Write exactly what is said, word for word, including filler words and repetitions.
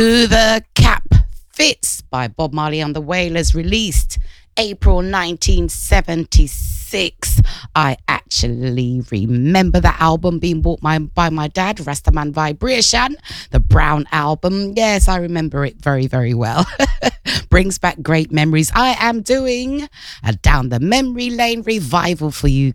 The Cap Fits by Bob Marley and the Wailers, released April nineteen seventy-six. I actually remember that album being bought my, by my dad, Rastaman Vibration, the Brown album. Yes, I remember it very, very well. Brings back great memories. I am doing a Down the Memory Lane revival for you